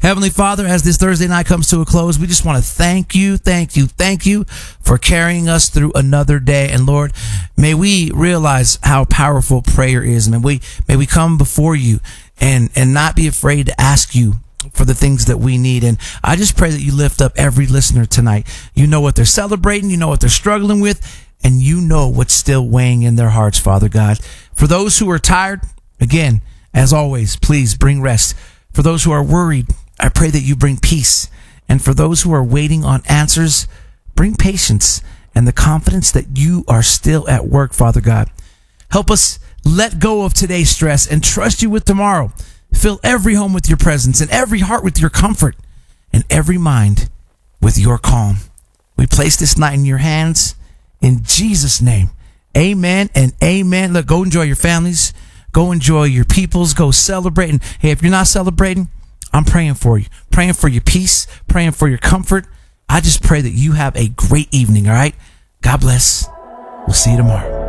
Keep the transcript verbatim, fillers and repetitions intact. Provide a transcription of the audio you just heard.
Heavenly Father, as this Thursday night comes to a close, we just want to thank you, thank you, thank you for carrying us through another day. And Lord, may we realize how powerful prayer is. May we, may we come before you and, and not be afraid to ask you for the things that we need. And I just pray that you lift up every listener tonight. You know what they're celebrating, you know what they're struggling with, and you know what's still weighing in their hearts, Father God. For those who are tired, again, as always, please bring rest. For those who are worried, I pray that you bring peace. And for those who are waiting on answers, bring patience and the confidence that you are still at work, Father God. Help us let go of today's stress and trust you with tomorrow. Fill every home with your presence and every heart with your comfort and every mind with your calm. We place this night in your hands in Jesus' name. Amen and amen. Look, go enjoy your families. Go enjoy your peoples. Go celebrate. And hey, if you're not celebrating, I'm praying for you. Praying for your peace. Praying for your comfort. I just pray that you have a great evening, all right? God bless. We'll see you tomorrow.